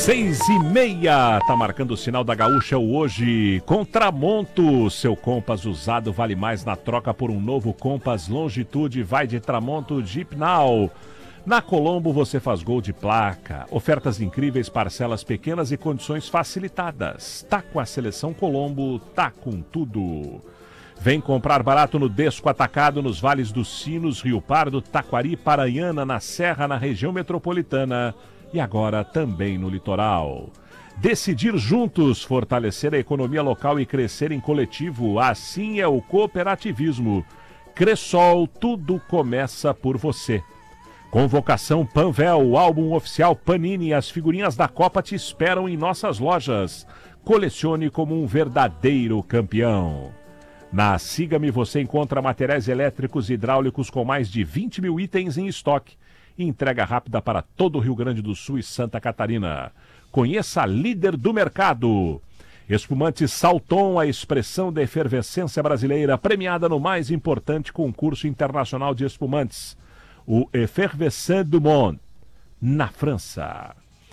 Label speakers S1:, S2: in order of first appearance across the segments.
S1: 6:30, tá marcando o sinal da Gaúcha hoje. Contramonto, seu Compass usado vale mais na troca por um novo Compass Longitude. Vai de Tramonto Jeep Now. Na Colombo você faz gol de placa. Ofertas incríveis, parcelas pequenas e condições facilitadas. Tá com a seleção Colombo, tá com tudo. Vem comprar barato no Desco Atacado, nos vales dos Sinos, Rio Pardo, Taquari, Paranhana, na Serra, na região metropolitana e agora também no litoral. Decidir juntos, fortalecer a economia local e crescer em coletivo, assim é o cooperativismo. Cressol, tudo começa por você. Convocação Panvel, o álbum oficial Panini e as figurinhas da Copa te esperam em nossas lojas. Colecione como um verdadeiro campeão. Na Siga-me você encontra materiais elétricos e hidráulicos com mais de 20 mil itens em estoque. E entrega rápida para todo o Rio Grande do Sul e Santa Catarina. Conheça a líder do mercado. Espumante Salton, a expressão da efervescência brasileira, premiada no mais importante concurso internacional de espumantes, o Effervescent du Monde, na França.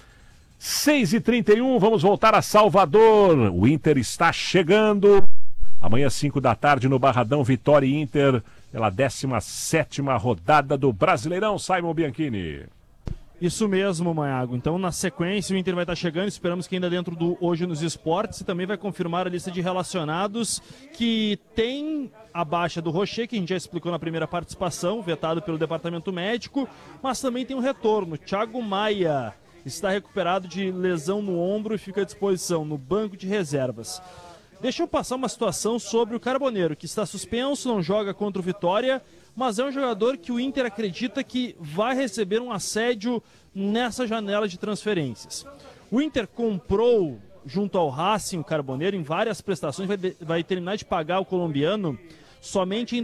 S1: 6h31, vamos voltar a Salvador. O Inter está chegando. Amanhã, 5 da tarde, no Barradão, Vitória e Inter, pela 17ª rodada do Brasileirão. Simon Bianchini.
S2: Isso mesmo, Maiago. Então, na sequência, o Inter vai estar chegando. Esperamos que ainda dentro do Hoje nos Esportes. E também vai confirmar a lista de relacionados, que tem a baixa do Rocher, que a gente já explicou na primeira participação, vetado pelo departamento médico. Mas também tem um retorno. Thiago Maia está recuperado de lesão no ombro e fica à disposição no banco de reservas. Deixa eu passar uma situação sobre o Carboneiro, que está suspenso, não joga contra o Vitória, mas é um jogador que o Inter acredita que vai receber um assédio nessa janela de transferências. O Inter comprou, junto ao Racing, o Carboneiro, em várias prestações, vai terminar de pagar o colombiano somente em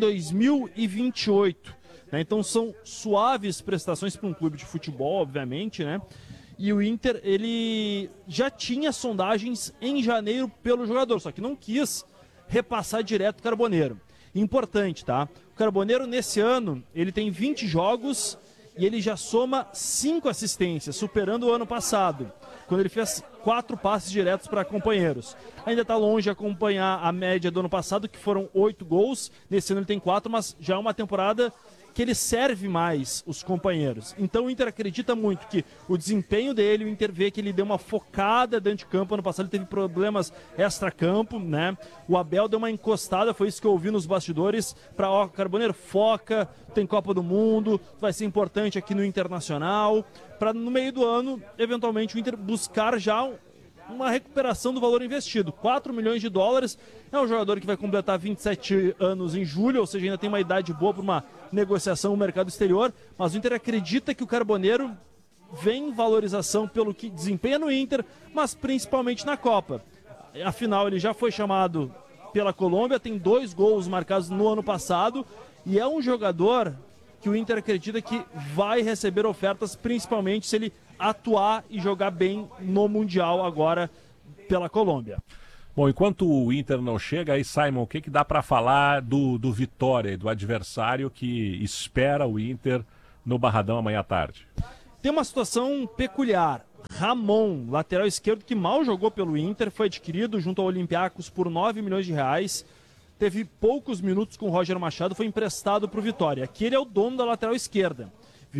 S2: 2028. Né? Então são suaves prestações para um clube de futebol, obviamente, né? E o Inter, ele já tinha sondagens em janeiro pelo jogador, só que não quis repassar direto o Carboneiro. Importante, tá? O Carboneiro, nesse ano, ele tem 20 jogos e ele já soma 5 assistências, superando o ano passado, quando ele fez 4 passes diretos para companheiros. Ainda está longe de acompanhar a média do ano passado, que foram 8 gols. Nesse ano ele tem 4, mas já é uma temporada que ele serve mais os companheiros. Então o Inter acredita muito que o desempenho dele, o Inter vê que ele deu uma focada dentro de campo. Ano passado ele teve problemas extra-campo, né? O Abel deu uma encostada, foi isso que eu ouvi nos bastidores, para Carboneiro, foca, tem Copa do Mundo, vai ser importante aqui no Internacional, para no meio do ano, eventualmente, o Inter buscar já uma recuperação do valor investido. 4 milhões de dólares, é um jogador que vai completar 27 anos em julho, ou seja, ainda tem uma idade boa para uma negociação no mercado exterior, mas o Inter acredita que o Carboneiro vem em valorização pelo que desempenha no Inter, mas principalmente na Copa. Afinal, ele já foi chamado pela Colômbia, tem 2 gols marcados no ano passado, e é um jogador que o Inter acredita que vai receber ofertas, principalmente se ele atuar e jogar bem no Mundial agora pela Colômbia.
S1: Bom, enquanto o Inter não chega, aí, Simon, o que dá para falar do Vitória, do adversário que espera o Inter no Barradão amanhã à tarde?
S2: Tem uma situação peculiar. Ramon, lateral esquerdo, que mal jogou pelo Inter, foi adquirido junto ao Olympiacos por 9 milhões de reais. Teve poucos minutos com o Roger Machado, foi emprestado para o Vitória. Aqui ele é o dono da lateral esquerda.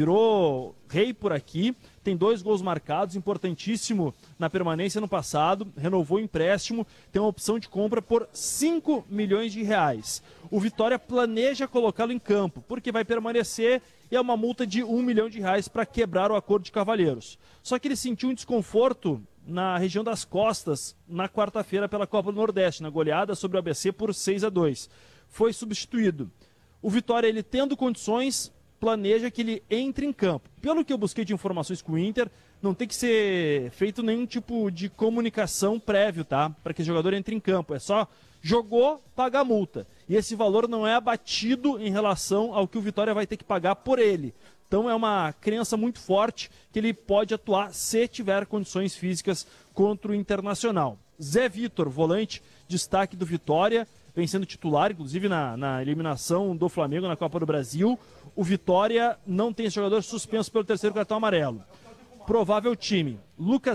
S2: Virou rei por aqui, tem 2 gols marcados, importantíssimo na permanência no passado, renovou o empréstimo, tem uma opção de compra por 5 milhões de reais. O Vitória planeja colocá-lo em campo, porque vai permanecer e é uma multa de 1 milhão de reais para quebrar o acordo de cavalheiros. Só que ele sentiu um desconforto na região das costas na quarta-feira pela Copa do Nordeste, na goleada sobre o ABC por 6-2. Foi substituído. O Vitória, ele tendo condições, planeja que ele entre em campo. Pelo que eu busquei de informações com o Inter, não tem que ser feito nenhum tipo de comunicação prévio, tá? Para que o jogador entre em campo. É só jogou, paga a multa. E esse valor não é abatido em relação ao que o Vitória vai ter que pagar por ele. Então é uma crença muito forte que ele pode atuar se tiver condições físicas contra o Internacional. Zé Vitor, volante, destaque do Vitória, vem sendo titular, inclusive na eliminação do Flamengo na Copa do Brasil. O Vitória não tem esse jogador suspenso pelo 3º cartão amarelo. Provável time: Lucas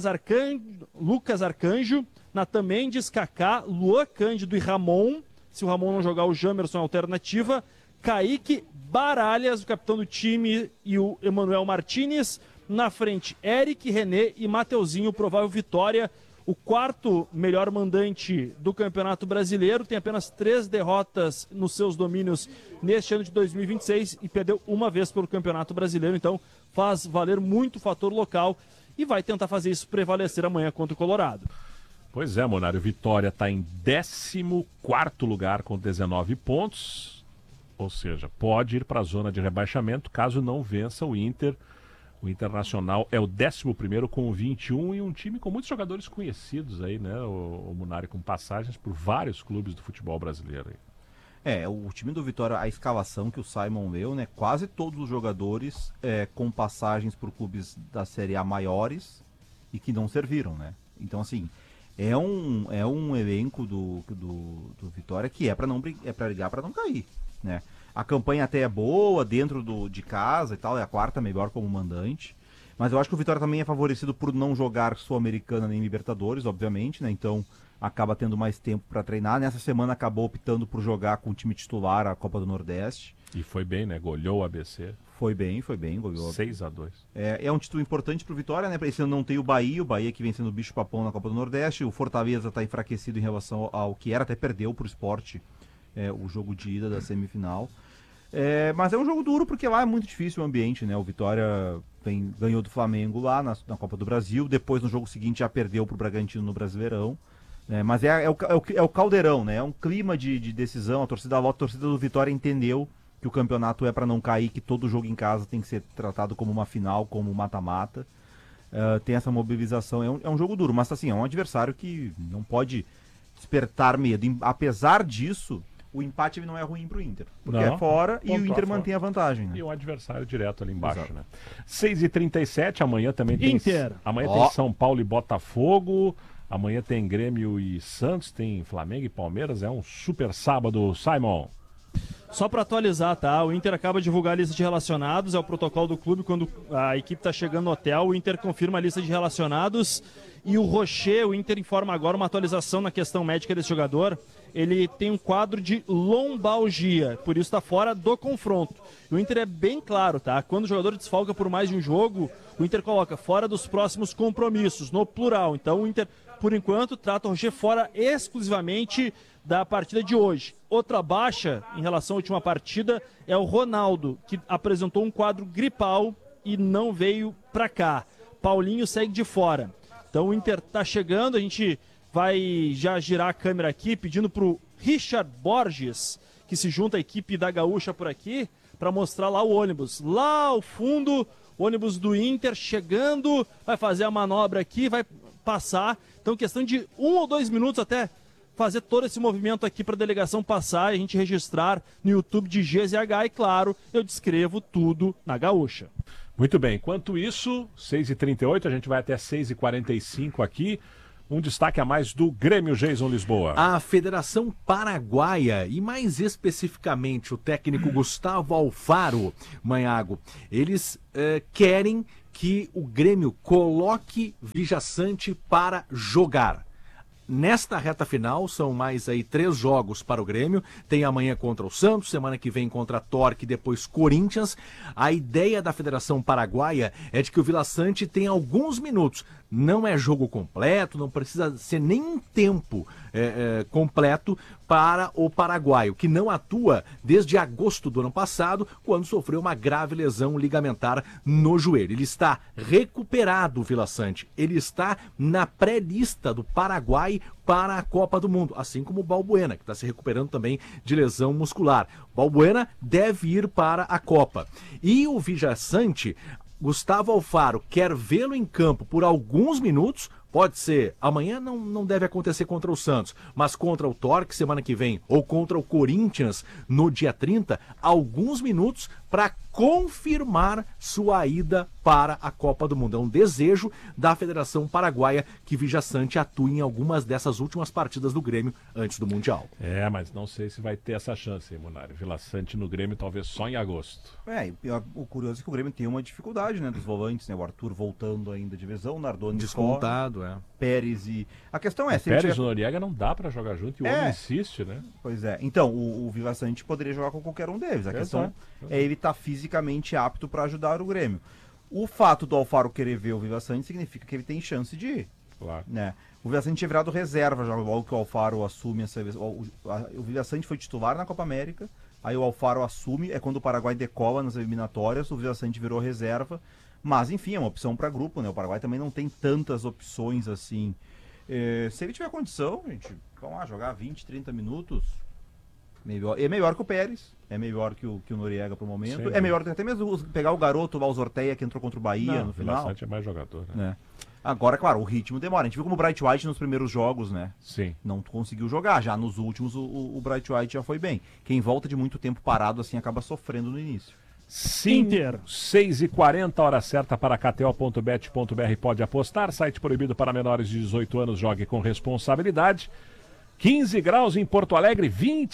S2: Arcanjo, Natan Mendes, Kaká, Luan Cândido e Ramon. Se o Ramon não jogar, o Jamerson é alternativa. Kaique, Baralhas, o capitão do time, e o Emanuel Martinez. Na frente, Eric, René e Mateuzinho, provável vitória. O quarto melhor mandante do Campeonato Brasileiro, tem apenas 3 derrotas nos seus domínios neste ano de 2026 e perdeu uma vez pelo Campeonato Brasileiro, então faz valer muito o fator local e vai tentar fazer isso prevalecer amanhã contra o Colorado.
S1: Pois é, Monário, Vitória está em 14º lugar com 19 pontos, ou seja, pode ir para a zona de rebaixamento caso não vença o Inter. O Internacional é o 11º com 21 e um time com muitos jogadores conhecidos aí, né, o Munari, com passagens por vários clubes do futebol brasileiro aí.
S3: O time do Vitória, a escalação que o Simon leu, né, quase todos os jogadores com passagens por clubes da Série A maiores e que não serviram, né? Então, assim, é um elenco do Vitória que é para brigar para não cair, né? A campanha até é boa, dentro de casa e tal, é a 4ª melhor como mandante. Mas eu acho que o Vitória também é favorecido por não jogar Sul-Americana nem Libertadores, obviamente, né? Então acaba tendo mais tempo para treinar. Nessa semana acabou optando por jogar com o time titular a Copa do Nordeste.
S1: E foi bem, né? Goleou o ABC.
S3: Foi bem, goleou.
S1: 6-2.
S3: É um título importante pro Vitória, né? Esse ano não tem o Bahia que vem sendo bicho-papão na Copa do Nordeste. O Fortaleza tá enfraquecido em relação ao que era, até perdeu pro Sport o jogo de ida da semifinal. Mas é um jogo duro porque lá é muito difícil o ambiente, né? O Vitória ganhou do Flamengo lá na Copa do Brasil, depois no jogo seguinte já perdeu pro Bragantino no Brasileirão. Mas é o caldeirão, né? É um clima de decisão. A torcida do Vitória entendeu que o campeonato é para não cair, que todo jogo em casa tem que ser tratado como uma final, como mata-mata. Tem essa mobilização. É um jogo duro, mas assim, é um adversário que não pode despertar medo. Apesar disso, o empate não é ruim pro Inter, porque é fora e o Inter mantém a vantagem, né?
S1: E o adversário direto ali embaixo.
S3: Exato.
S1: Né? 6h37, amanhã também tem
S2: Inter.
S1: Amanhã tem São Paulo e Botafogo, amanhã tem Grêmio e Santos, tem Flamengo e Palmeiras, é um super sábado, Simon.
S2: Só para atualizar, tá? O Inter acaba de divulgar a lista de relacionados, é o protocolo do clube, quando a equipe está chegando no hotel, o Inter confirma a lista de relacionados e o Rocher, o Inter informa agora uma atualização na questão médica desse jogador. Ele tem um quadro de lombalgia, por isso está fora do confronto. E o Inter é bem claro, tá? Quando o jogador desfalca por mais de um jogo, o Inter coloca fora dos próximos compromissos, no plural. Então o Inter, por enquanto, trata o Rocher fora exclusivamente da partida de hoje. Outra baixa em relação à última partida é o Ronaldo, que apresentou um quadro gripal e não veio para cá. Paulinho segue de fora. Então o Inter está chegando, a gente vai já girar a câmera aqui, pedindo para o Richard Borges, que se junta à equipe da Gaúcha por aqui, para mostrar lá o ônibus. Lá ao fundo, o ônibus do Inter chegando, vai fazer a manobra aqui, vai passar. Então, questão de 1 ou 2 minutos até fazer todo esse movimento aqui para a delegação passar e a gente registrar no YouTube de GZH. E, claro, eu descrevo tudo na Gaúcha.
S1: Muito bem, enquanto isso, 6h38, a gente vai até 6h45 aqui. Um destaque a mais do Grêmio, Jason Lisboa.
S4: A Federação Paraguaia, e mais especificamente o técnico Gustavo Alfaro, Manhago, eles querem que o Grêmio coloque Vijaçante para jogar. Nesta reta final, são mais aí 3 jogos para o Grêmio. Tem amanhã contra o Santos, semana que vem contra a Torque, depois Corinthians. A ideia da Federação Paraguaia é de que o Vila Sante tenha alguns minutos. Não é jogo completo, não precisa ser nem um tempo completo para o paraguaio, que não atua desde agosto do ano passado, quando sofreu uma grave lesão ligamentar no joelho. Ele está recuperado, o Vila Sante. Ele está na pré-lista do Paraguai para a Copa do Mundo, assim como o Balbuena, que está se recuperando também de lesão muscular. Balbuena deve ir para a Copa. E o Vijaçante, Gustavo Alfaro quer vê-lo em campo por alguns minutos. Pode ser, amanhã não deve acontecer contra o Santos, mas contra o Torque semana que vem, ou contra o Corinthians no dia 30, alguns minutos para confirmar sua ida para a Copa do Mundo. É um desejo da Federação Paraguaia que Villa Sante atue em algumas dessas últimas partidas do Grêmio antes do Mundial.
S1: Mas não sei se vai ter essa chance, hein, Munari? Villa Sante no Grêmio talvez só em agosto.
S3: O curioso é que o Grêmio tem uma dificuldade, né, dos volantes, né? O Arthur voltando ainda de lesão, o Nardoni
S4: descontado,
S3: Pérez e... A questão é...
S1: Se Pérez e o Noriega não dá pra jogar junto e o homem insiste, né?
S3: Pois é. Então, o Villa Sante poderia jogar com qualquer um deles. A questão é ele estar fisicamente apto para ajudar o Grêmio. O fato do Alfaro querer ver o Villa Sante significa que ele tem chance de ir.
S1: Claro.
S3: Né? O Villa Sante tinha virado reserva já, logo que o Alfaro assume essa vez. O Villa Sante foi titular na Copa América, aí o Alfaro assume, é quando o Paraguai decola nas eliminatórias, o Villa Sante virou reserva, mas enfim, é uma opção para grupo, né? O Paraguai também não tem tantas opções assim. Se ele tiver condição, gente, vamos lá, jogar 20, 30 minutos, é melhor que o Pérez, é melhor que o Noriega pro momento, é melhor até mesmo pegar o garoto, o Valzorteia, que entrou contra o Bahia no final. O
S1: Villa Sante é mais jogador, né?
S3: Agora, claro, o ritmo demora. A gente viu como o Bright White nos primeiros jogos, né?
S1: Sim.
S3: Não conseguiu jogar. Já nos últimos, o Bright White já foi bem. Quem volta de muito tempo parado, assim, acaba sofrendo no início.
S2: Inter.
S1: 6h40, hora certa para kto.bet.br. Pode apostar. Site proibido para menores de 18 anos. Jogue com responsabilidade. 15 graus em Porto Alegre,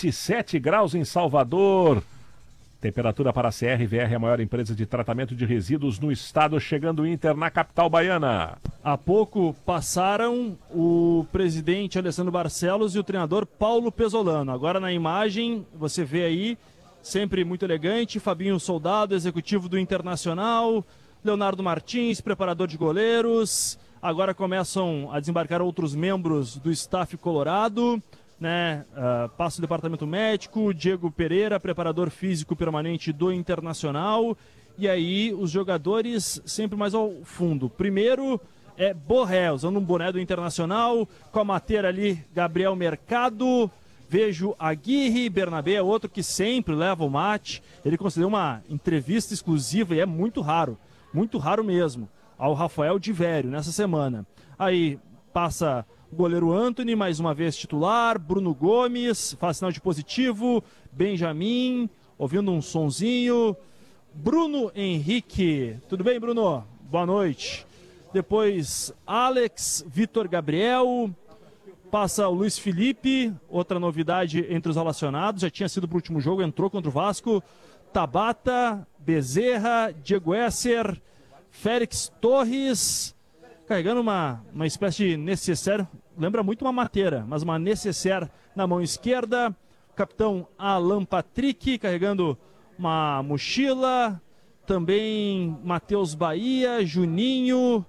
S1: 27 graus em Salvador. Temperatura para a CRVR, a maior empresa de tratamento de resíduos no estado, chegando o Inter na capital baiana.
S2: Há pouco passaram o presidente Alessandro Barcelos e o treinador Paulo Pesolano. Agora na imagem, você vê aí, sempre muito elegante, Fabinho Soldado, executivo do Internacional, Leonardo Martins, preparador de goleiros. Agora começam a desembarcar outros membros do staff colorado. Passa o departamento médico, Diego Pereira, preparador físico permanente do Internacional, e aí os jogadores sempre mais ao fundo. Primeiro é Borré, usando um boné do Internacional, com a mateira ali, Gabriel Mercado, vejo Aguirre, Bernabé, outro que sempre leva o mate. Ele concedeu uma entrevista exclusiva, e é muito raro mesmo, ao Rafael Di Vério nessa semana. Aí passa o goleiro Antony, mais uma vez titular, Bruno Gomes, faz sinal de positivo, Benjamin, ouvindo um sonzinho, Bruno Henrique. Tudo bem, Bruno? Boa noite. Depois Alex, Vitor Gabriel, passa o Luiz Felipe, outra novidade entre os relacionados, já tinha sido pro último jogo, entrou contra o Vasco, Tabata, Bezerra, Diego Esser, Félix Torres, carregando uma espécie de necessaire, lembra muito uma mateira, mas uma necessaire na mão esquerda. Capitão Alan Patrick carregando uma mochila. Também Matheus Bahia, Juninho,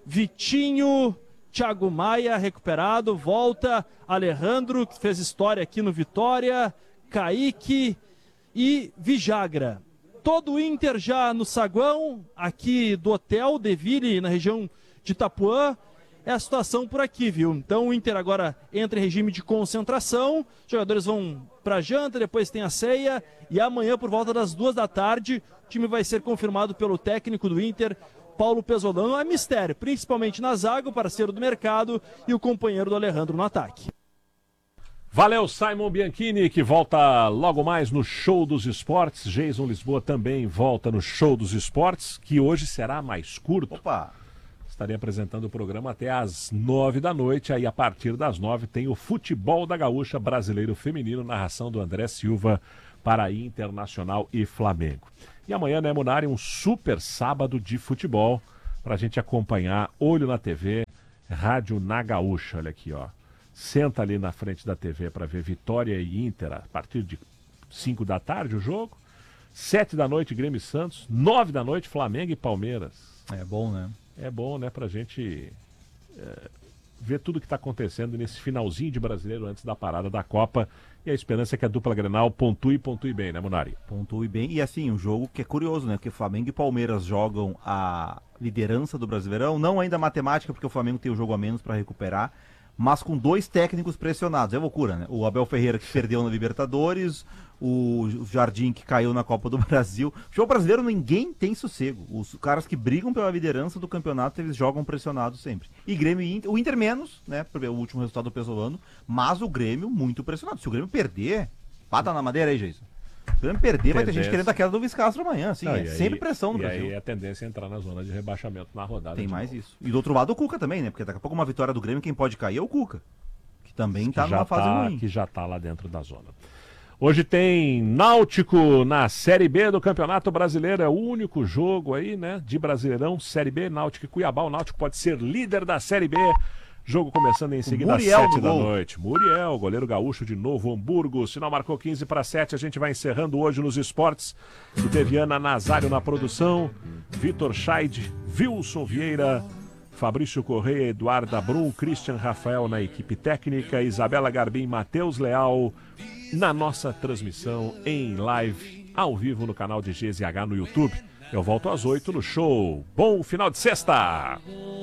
S2: Vitinho, Thiago Maia recuperado, volta Alejandro, que fez história aqui no Vitória, Kaique e Vijagra. Todo o Inter já no saguão, aqui do Hotel Deville, na região de Itapuã. É a situação por aqui, viu? Então o Inter agora entra em regime de concentração, os jogadores vão pra janta, depois tem a ceia, e amanhã por volta das 14h o time vai ser confirmado pelo técnico do Inter, Paulo Pesolano. É mistério, principalmente na zaga, o parceiro do mercado e o companheiro do Alejandro no ataque.
S1: Valeu, Simon Bianchini, que volta logo mais no Show dos Esportes. Jason Lisboa também volta no Show dos Esportes, que hoje será mais curto.
S3: Opa!
S1: Estarei apresentando o programa até às 9 da noite. Aí, a partir das 9, tem o Futebol da Gaúcha Brasileiro Feminino, narração do André Silva para Internacional e Flamengo. E amanhã, né, Munari, um super sábado de futebol para a gente acompanhar. Olho na TV, Rádio na Gaúcha. Olha aqui, ó. Senta ali na frente da TV para ver Vitória e Inter a partir de 5 da tarde o jogo. 7 da noite, Grêmio e Santos. 9 da noite, Flamengo e Palmeiras.
S3: É bom, né?
S1: É bom, né, pra gente ver tudo que está acontecendo nesse finalzinho de brasileiro antes da parada da Copa. E a esperança é que a dupla Grenal pontue bem, né, Munari?
S3: Pontue bem. E assim, um jogo que é curioso, né? Porque Flamengo e Palmeiras jogam a liderança do Brasileirão. Não ainda a matemática, porque o Flamengo tem o jogo a menos para recuperar. Mas com dois técnicos pressionados. É loucura, né? O Abel Ferreira, que perdeu na Libertadores, o Jardim, que caiu na Copa do Brasil. O jogo brasileiro, ninguém tem sossego. Os caras que brigam pela liderança do campeonato, eles jogam pressionados sempre. E Grêmio e Inter, o Inter menos, né? O último resultado do Pesolano, mas o Grêmio muito pressionado. Se o Grêmio perder, pata na madeira aí, Jason. Se perder, vai ter
S1: Tendência.
S3: gente querendo a queda do Luiz Castro amanhã, assim.
S1: Não,
S3: É
S1: e aí-
S3: sempre pressão no
S1: e
S3: Brasil.
S1: aí a tendência é entrar na zona de rebaixamento na rodada.
S3: Tem
S1: de
S3: mais
S1: novo.
S3: isso. E do outro lado o Cuca também, né? Porque daqui a pouco uma vitória do Grêmio, quem pode cair é o Cuca. Que também tá numa fase ruim.
S1: Que já tá lá dentro da zona. Hoje tem Náutico na Série B do Campeonato Brasileiro. É o único jogo aí, né? De Brasileirão, Série B, Náutico e Cuiabá. O Náutico pode ser líder da Série B. Jogo começando em seguida às
S3: Muriel
S1: 7
S3: no
S1: da
S3: gol.
S1: noite. Muriel, goleiro gaúcho de Novo Hamburgo. O sinal marcou 15:07. A gente vai encerrando hoje nos esportes. Deviana Nazário na produção. Vitor Scheid, Wilson Vieira, Fabrício Correia, Eduarda Brum, Christian Rafael na equipe técnica, Isabela Garbim, Matheus Leal na nossa transmissão em live, ao vivo no canal de GZH no YouTube. Eu volto às 8 no show. Bom final de sexta!